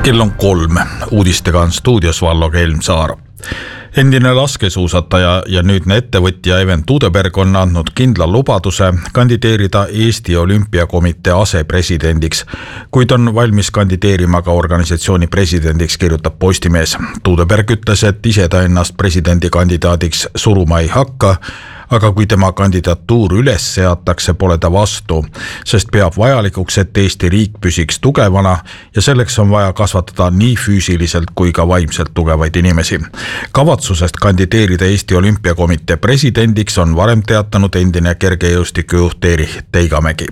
Kell on 3. Uudistega on stuudios Vallo Kelmsaar. Endine laskesuusataja ja nüüdne ettevõtja Even Tuudeberg on andnud kindla lubaduse kandideerida Eesti Olümpiakomitee asepresidendiks, kuid on valmis kandideerima ka organisatsiooni presidendiks, kirjutab Postimees. Tuudeberg ütles, et ise ta ennast presidendikandidaadiks suruma ei hakka, aga kui tema kandidatuur üles seatakse, pole ta vastu, sest peab vajalikuks, et Eesti riik püsiks tugevana ja selleks on vaja kasvatada nii füüsiliselt kui ka vaimselt tugevaid inimesi. Kavatsusest kandideerida Eesti Olümpiakomitee presidendiks on varem teatanud endine kergejõustikujuht Erich Teigamägi.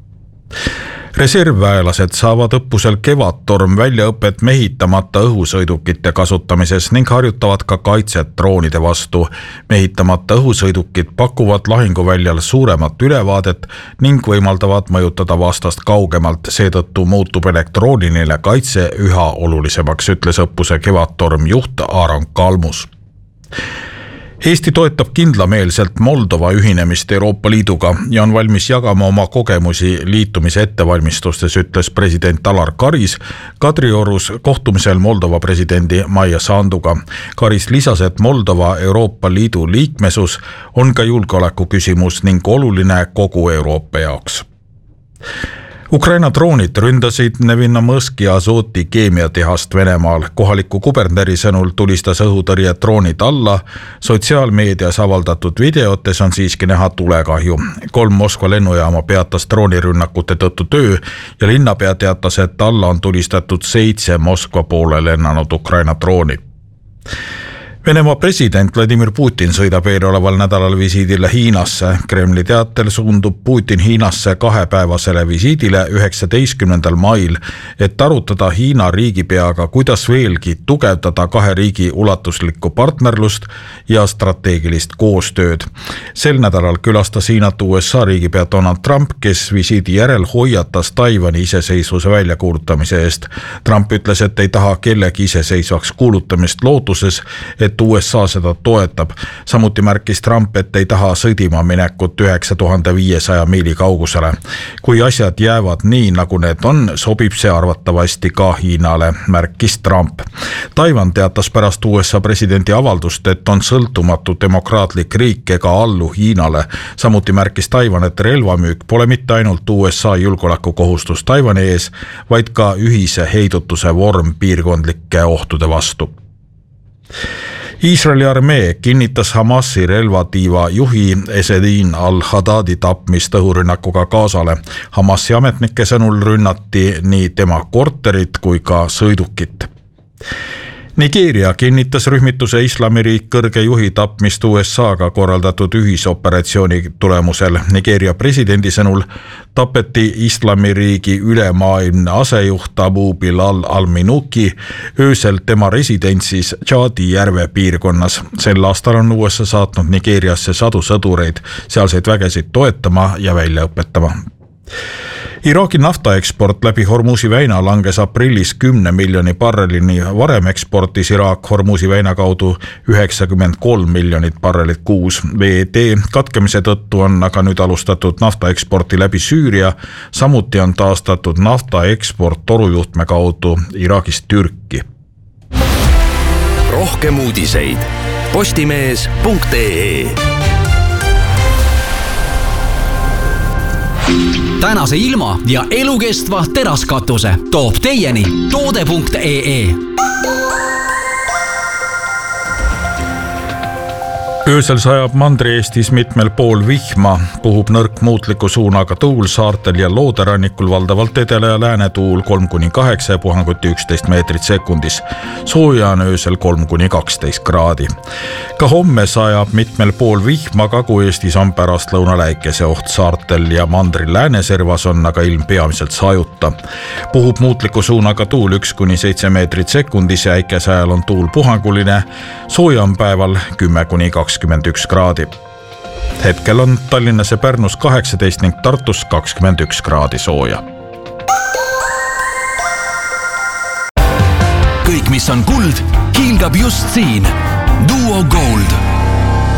Reservväelased saavad õppusel Kevadtorm väljaõpet mehitamata õhusõidukite kasutamises ning harjutavad ka kaitset droonide vastu. Mehitamata õhusõidukid pakuvad lahinguväljal suuremat ülevaadet ning võimaldavad mõjutada vastast kaugemalt, seetõttu muutub elektrooniline kaitse üha olulisemaks, ütles õppuse Kevadtorm juht Aaron Kalmus. Eesti toetab kindlameelselt Moldova ühinemist Euroopa Liiduga ja on valmis jagama oma kogemusi liitumise ettevalmistustes, ütles president Alar Karis Kadriorus kohtumisel Moldova presidendi Maia Sanduga. Karis lisas, et Moldova Euroopa Liidu liikmesus on ka julgeoleku küsimus ning oluline kogu Euroopa jaoks. Ukraina droonid ründasid Nevinnomõski Azoti keemiatehast Venemaal. Kohaliku kuberneri sõnul tulistas õhutõrje droonid alla. Sotsiaalmeedias avaldatud videotes on siiski näha tulekahju. 3 Moskva lennujaama peatas droonirünnakute tõttu töö ja linnapea teatas, et alla on tulistatud 7 Moskva poole lennanud Ukraina drooni. Venemaa president Vladimir Putin sõidab eeloleval nädalal visiidile Hiinasse. Kremli teatel suundub Putin Hiinasse 2-päevasele visiidile 19. mail, et arutada Hiina riigipeaga, kuidas veelgi tugevdada 2 riigi ulatuslikku partnerlust ja strateegilist koostööd. Sel nädalal külastas Hiinat USA riigipea Donald Trump, kes visiidi järel hoiatas Taiwani iseseisvuse väljakuulutamise eest. Trump ütles, et ei taha kellegi iseseisvaks kuulutamist lootuses, et USA seda toetab. Samuti märkis Trump, et ei taha sõdima minekut 9500 miili kaugusele. Kui asjad jäävad nii, nagu need on, sobib see arvatavasti ka Hiinale, märkis Trump. Taiwan teatas pärast USA presidendi avaldust, et on sõltumatu demokraatlik riik ega allu Hiinale. Samuti märkis Taiwan, et relvamüük pole mitte ainult USA julgeolekukohustus Taiwani ees, vaid ka ühise heidutuse vorm piirkondlike ohtude vastu. Iisraeli armee kinnitas Hamasi relvatiiva juhi Esedin al-Haddadi tapmist õhurünnakuga Gazale. Hamasi ametnike sõnul rünnati nii tema korterit kui ka sõidukit. Nigeeria kinnitas rühmituse Islamiriik kõrge juhi tapmist USA-ga korraldatud ühisoperatsiooni tulemusel. Nigeeria presidendi sõnul tapeti Islamiriigi ülemaailmne asejuht Abu Bilal al-Minuki öösel tema residentsis Tšaadi järve piirkonnas. Sel aastal on USA saatnud Nigeeriasse 100 sõdureid sealseid vägesid toetama ja välja õpetama. Iraagi naftaeksport läbi Hormuzi väina langes aprillis 10 miljoni barrelini. Varem eksportis Iraak Hormuzi väina kaudu 93 miljonit barrelit kuus. VD katkemise tõttu on aga nüüd alustatud naftaeksporti läbi Süüria. Samuti on taastatud naftaeksport torujuhtme kaudu Iraagist Türki. Rohkem uudiseid postimees.ee. Tänase ilma ja elukestva teraskatuse toob teieni toode.ee. Öösel sajab Mandri-Eestis mitmel pool vihma, puhub nõrk muutliku suunaga tuul saartel ja looderannikul, valdavalt edela ja lääne tuul 3-8 ja puhanguti 11 meetrit sekundis. Sooja on öösel 3-12 kraadi. Ka homme sajab mitmel pool vihma, Kagu-Eestis on pärast lõunaläikese oht saartel ja Mandri lääneservas on aga ilm peamiselt sajuta. Puhub muutliku suunaga tuul 1-7 meetrit sekundis ja äikese ajal on tuul puhanguline. Sooja on päeval 10-21 kraadi. Hetkel on Tallinnas ja Pärnus 18 ning Tartus 21 kraadi sooja. Kõik, mis on kuld, hiilgab just siin. Duo Gold.